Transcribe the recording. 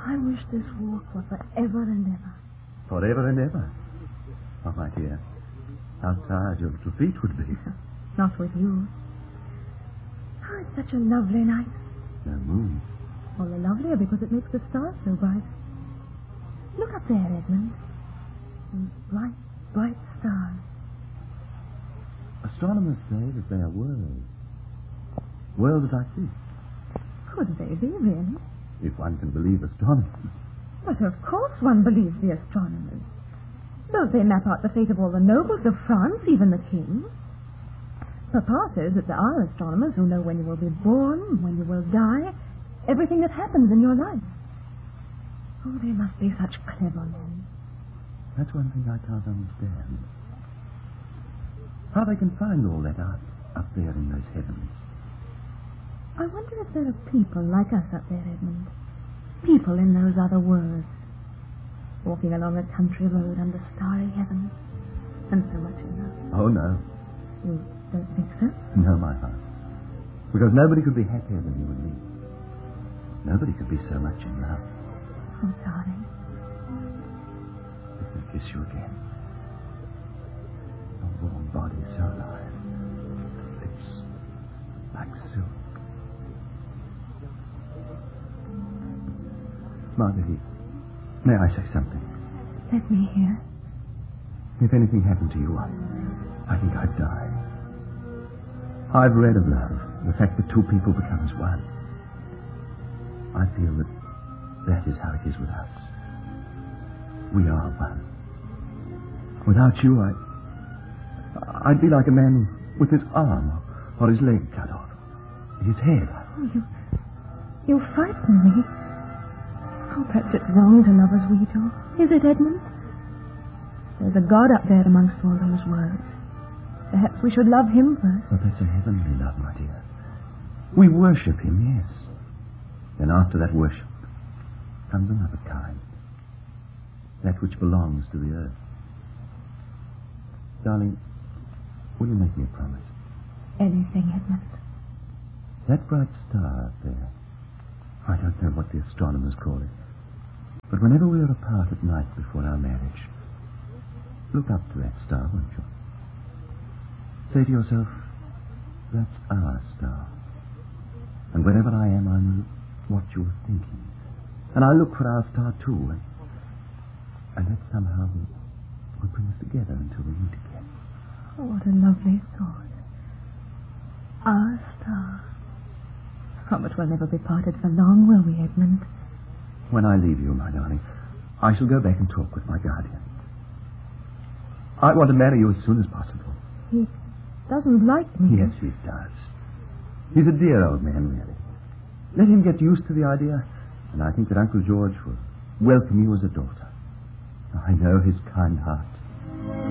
I wish this walk were forever and ever. Forever and ever? Oh, my dear, how tired your little feet would be. Not with you. Oh, it's such a lovely night. No moon. All the lovelier because it makes the stars so bright. Look up there, Edmund. Those bright, bright stars. Astronomers say that they are worlds. Worlds like this. Could they be, really? If one can believe astronomers. But of course one believes the astronomers. Don't they map out the fate of all the nobles of France, even the king? Papa says that there are astronomers who know when you will be born, when you will die, everything that happens in your life. Oh, they must be such clever men. That's one thing I can't understand. How they can find all that out up there in those heavens. I wonder if there are people like us up there, Edmund. People in those other worlds. Walking along a country road under starry heavens. And so much in love. Oh, no. You don't think so? No, my heart. Because nobody could be happier than you and me. Nobody could be so much in love. Oh, darling. Let me kiss you again. Your warm body so light. Lips like silk. Marguerite, may I say something? Let me hear. If anything happened to you, I think I'd die. I've read of love, the fact that two people become as one. I feel that is how it is with us. We are one. Without you, I'd be like a man with his arm or his leg cut off. His head. Oh, you frighten me. Oh, perhaps it's wrong to love as we do. Is it, Edmund? There's a God up there amongst all those worlds. Perhaps we should love him first. But that's a heavenly love, my dear. We worship him, yes. Then after that worship comes another kind. That which belongs to the earth. Darling, will you make me a promise? Anything, Edmund. That bright star up there, I don't know what the astronomers call it, but whenever we are apart at night before our marriage, look up to that star, won't you? Say to yourself, that's our star. And wherever I am, I know what you're thinking. And I look for our star too, and that somehow will bring us together until we meet again. Oh, what a lovely thought. Our star. Oh, but we'll never be parted for long, will we, Edmund? When I leave you, my darling, I shall go back and talk with my guardian. I want to marry you as soon as possible. He doesn't like me. Yes, he does. He's a dear old man, really. Let him get used to the idea, and I think that Uncle George will welcome you as a daughter. I know his kind heart